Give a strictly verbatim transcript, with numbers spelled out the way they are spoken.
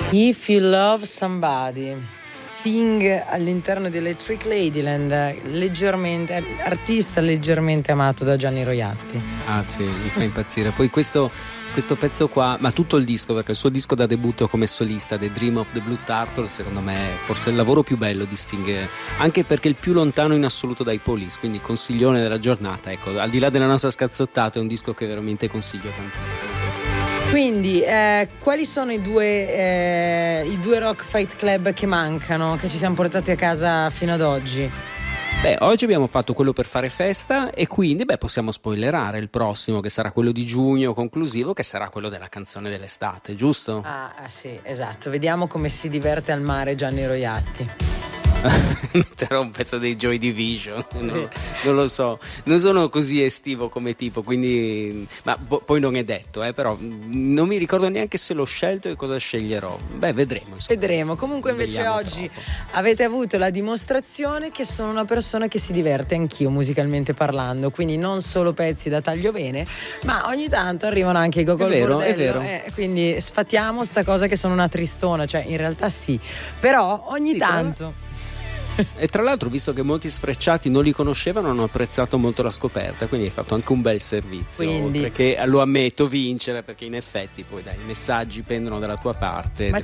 If You Love Somebody, Sting all'interno di Electric Ladyland, leggermente artista leggermente amato da Gianni Roiatti. Ah sì, mi fa impazzire. Poi questo, questo pezzo qua, ma tutto il disco, perché il suo disco da debutto come solista, The Dream of the Blue Turtle, secondo me è forse il lavoro più bello di Sting, anche perché il più lontano in assoluto dai Police, quindi consiglione della giornata. Ecco, al di là della nostra scazzottata, è un disco che veramente consiglio tantissimo. Questo. Quindi, eh, quali sono i due, eh, i due Rock Fight Club che mancano, che ci siamo portati a casa fino ad oggi? Beh, oggi abbiamo fatto quello per fare festa e quindi beh, possiamo spoilerare il prossimo, che sarà quello di giugno conclusivo, che sarà quello della canzone dell'estate, giusto? Ah, ah sì, esatto. Vediamo come si diverte al mare Gianni Roiatti. Metterò un pezzo dei Joy Division, no, non lo so, non sono così estivo come tipo, quindi ma po- poi non è detto, eh, però non mi ricordo neanche se l'ho scelto e cosa sceglierò. Beh, vedremo. Insomma. Vedremo. Comunque invece Svegliamo oggi troppo. avete avuto la dimostrazione che sono una persona che si diverte anch'io musicalmente parlando, quindi non solo pezzi da taglio bene, ma ogni tanto arrivano anche i Gogol È vero, Bordello, è vero. eh, quindi sfatiamo sta cosa che sono una tristona, cioè in realtà sì, però ogni Sì, tra- tanto E tra l'altro, visto che molti sfrecciati non li conoscevano, hanno apprezzato molto la scoperta, quindi hai fatto anche un bel servizio. Quindi- Perché lo ammetto, vincere, perché in effetti poi dai, i messaggi pendono dalla tua parte. Ma ed